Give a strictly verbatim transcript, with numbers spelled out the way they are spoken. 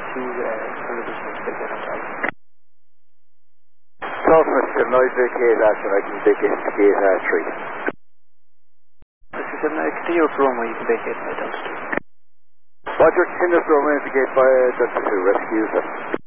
two uh, television vacate on time. Talk Mister Noise vacate after I can vacate gate R three. Mister seven, I continue up to runway, you can vacate by Delta two. Roger, continue up to runway, vacate by Delta two, rescue sir.